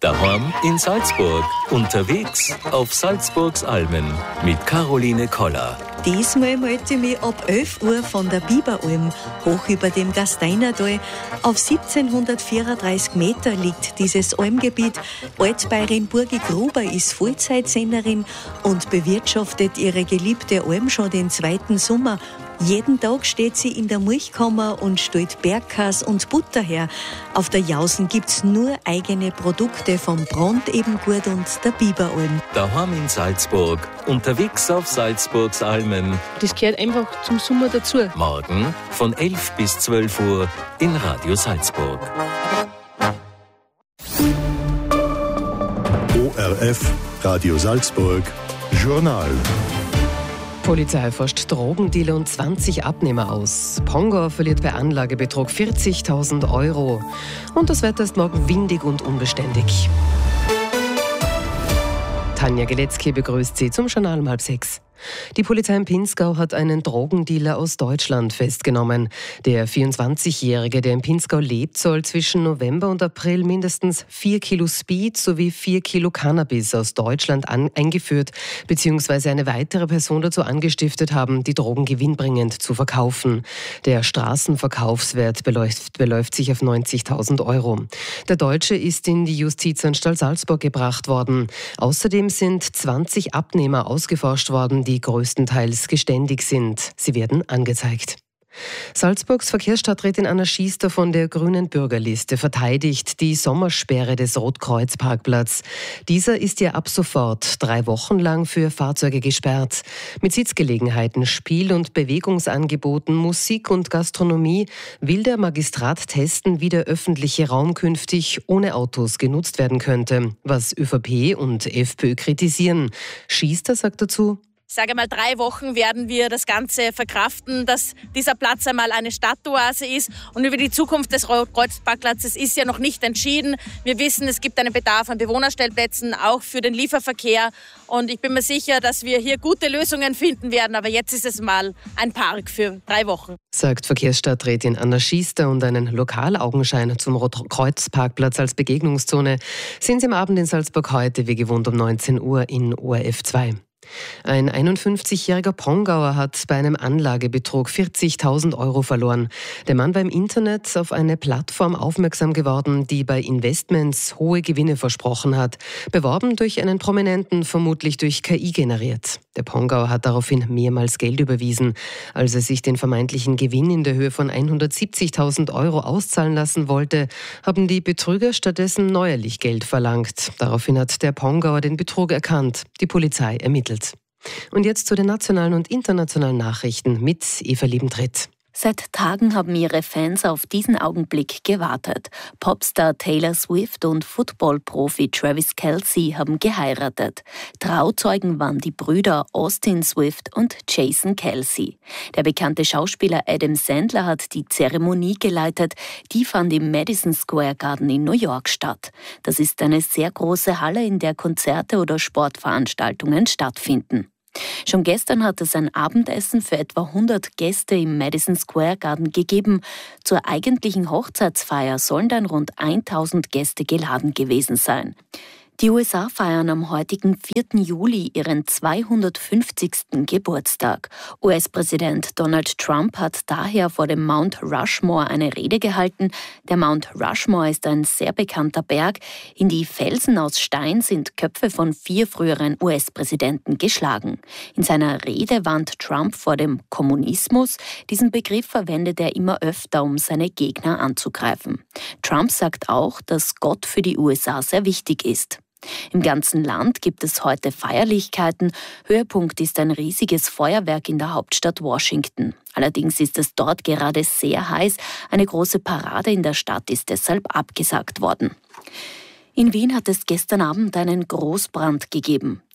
Daheim in Salzburg. Unterwegs auf Salzburgs Almen mit Caroline Koller. Diesmal melde ich mich ab 11 Uhr von der Biberalm. Hoch über dem Gasteinertal. Auf 1734 Meter liegt dieses Almgebiet. Altbäuerin Burgi Gruber ist Vollzeitsennerin und bewirtschaftet ihre geliebte Alm schon den zweiten Sommer. Jeden Tag steht sie in der Milchkammer und stellt Bergkäse und Butter her. Auf der Jausen gibt's nur eigene Produkte vom Brand Ebengut und der Biberalm. Daheim in Salzburg. Unterwegs auf Salzburgs Almen. Das gehört einfach zum Sommer dazu. Morgen von 11 bis 12 Uhr in Radio Salzburg. ORF, Radio Salzburg, Journal. Polizei forscht Drogendealer und 20 Abnehmer aus. Pongau verliert bei Anlagebetrug 40.000 €. Und das Wetter ist morgen windig und unbeständig. Tanja Geletzky begrüßt Sie zum Journal um 5:30. Die Polizei in Pinzgau hat einen Drogendealer aus Deutschland festgenommen. Der 24-Jährige, der in Pinzgau lebt, soll zwischen November und April mindestens 4 Kilo Speed sowie 4 Kilo Cannabis aus Deutschland eingeführt bzw. eine weitere Person dazu angestiftet haben, die Drogen gewinnbringend zu verkaufen. Der Straßenverkaufswert beläuft sich auf 90.000 €. Der Deutsche ist in die Justizanstalt Salzburg gebracht worden. Außerdem sind 20 Abnehmer ausgeforscht worden, die größtenteils geständig sind. Sie werden angezeigt. Salzburgs Verkehrsstadträtin Anna Schiester von der Grünen Bürgerliste verteidigt die Sommersperre des Rotkreuz-Parkplatz. Dieser ist ja ab sofort 3 Wochen lang für Fahrzeuge gesperrt. Mit Sitzgelegenheiten, Spiel- und Bewegungsangeboten, Musik und Gastronomie will der Magistrat testen, wie der öffentliche Raum künftig ohne Autos genutzt werden könnte, was ÖVP und FPÖ kritisieren. Schiester sagt dazu: Ich sage mal, 3 Wochen werden wir das Ganze verkraften, dass dieser Platz einmal eine Stadtoase ist. Und über die Zukunft des Rotkreuzparkplatzes ist ja noch nicht entschieden. Wir wissen, es gibt einen Bedarf an Bewohnerstellplätzen, auch für den Lieferverkehr. Und ich bin mir sicher, dass wir hier gute Lösungen finden werden. Aber jetzt ist es mal ein Park für 3 Wochen. Sagt Verkehrsstadträtin Anna Schiester, und einen Lokalaugenschein zum Rotkreuzparkplatz als Begegnungszone sind Sie am Abend in Salzburg heute wie gewohnt um 19 Uhr in ORF 2. Ein 51-jähriger Pongauer hat bei einem Anlagebetrug 40.000 € verloren. Der Mann war im Internet auf eine Plattform aufmerksam geworden, die bei Investments hohe Gewinne versprochen hat. Beworben durch einen Prominenten, vermutlich durch KI generiert. Der Pongauer hat daraufhin mehrmals Geld überwiesen. Als er sich den vermeintlichen Gewinn in der Höhe von 170.000 € auszahlen lassen wollte, haben die Betrüger stattdessen neuerlich Geld verlangt. Daraufhin hat der Pongauer den Betrug erkannt. Die Polizei ermittelt. Und jetzt zu den nationalen und internationalen Nachrichten mit Eva Liebentritt. Seit Tagen haben ihre Fans auf diesen Augenblick gewartet. Popstar Taylor Swift und Football-Profi Travis Kelce haben geheiratet. Trauzeugen waren die Brüder Austin Swift und Jason Kelce. Der bekannte Schauspieler Adam Sandler hat die Zeremonie geleitet. Die fand im Madison Square Garden in New York statt. Das ist eine sehr große Halle, in der Konzerte oder Sportveranstaltungen stattfinden. Schon gestern hat es ein Abendessen für etwa 100 Gäste im Madison Square Garden gegeben. Zur eigentlichen Hochzeitsfeier sollen dann rund 1000 Gäste geladen gewesen sein. Die USA feiern am heutigen 4. Juli ihren 250. Geburtstag. US-Präsident Donald Trump hat daher vor dem Mount Rushmore eine Rede gehalten. Der Mount Rushmore ist ein sehr bekannter Berg. In die Felsen aus Stein sind Köpfe von 4 früheren US-Präsidenten geschlagen. In seiner Rede warnt Trump vor dem Kommunismus. Diesen Begriff verwendet er immer öfter, um seine Gegner anzugreifen. Trump sagt auch, dass Gott für die USA sehr wichtig ist. Im ganzen Land gibt es heute Feierlichkeiten. Höhepunkt ist ein riesiges Feuerwerk in der Hauptstadt Washington. Allerdings ist es dort gerade sehr heiß. Eine große Parade in der Stadt ist deshalb abgesagt worden. In Wien hat es gestern Abend einen Großbrand gegeben.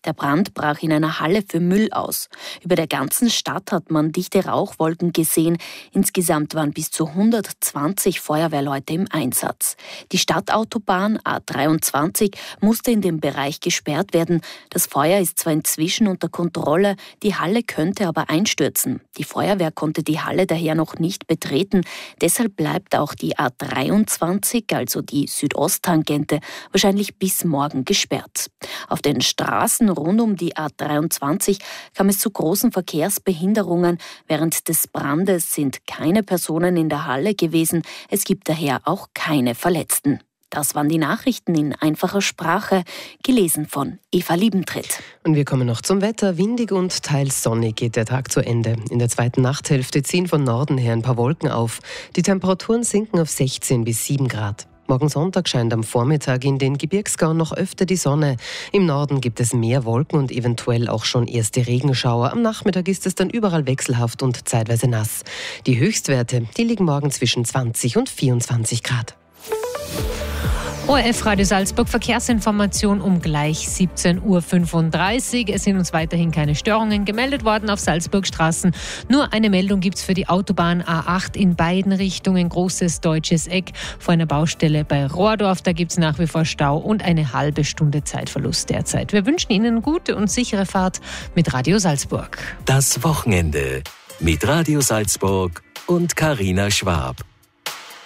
Der Brand brach in einer Halle für Müll aus. Über der ganzen Stadt hat man dichte Rauchwolken gesehen. Insgesamt waren bis zu 120 Feuerwehrleute im Einsatz. Die Stadtautobahn A23 musste in dem Bereich gesperrt werden. Das Feuer ist zwar inzwischen unter Kontrolle, die Halle könnte aber einstürzen. Die Feuerwehr konnte die Halle daher noch nicht betreten. Deshalb bleibt auch die A23, also die Südosttangente, wahrscheinlich bis morgen gesperrt. Auf den Straßen rund um die A23 kam es zu großen Verkehrsbehinderungen. Während des Brandes sind keine Personen in der Halle gewesen. Es gibt daher auch keine Verletzten. Das waren die Nachrichten in einfacher Sprache, gelesen von Eva Liebentritt. Und wir kommen noch zum Wetter. Windig und teils sonnig geht der Tag zu Ende. In der zweiten Nachthälfte ziehen von Norden her ein paar Wolken auf. Die Temperaturen sinken auf 16 bis 7 Grad. Morgen Sonntag scheint am Vormittag in den Gebirgsgauen noch öfter die Sonne. Im Norden gibt es mehr Wolken und eventuell auch schon erste Regenschauer. Am Nachmittag ist es dann überall wechselhaft und zeitweise nass. Die Höchstwerte, die liegen morgen zwischen 20 und 24 Grad. ORF Radio Salzburg, Verkehrsinformation um gleich 17.35 Uhr. Es sind uns weiterhin keine Störungen gemeldet worden auf Salzburgstraßen. Nur eine Meldung gibt es für die Autobahn A8 in beiden Richtungen. Großes deutsches Eck vor einer Baustelle bei Rohrdorf. Da gibt es nach wie vor Stau und eine halbe Stunde Zeitverlust derzeit. Wir wünschen Ihnen gute und sichere Fahrt mit Radio Salzburg. Das Wochenende mit Radio Salzburg und Carina Schwab.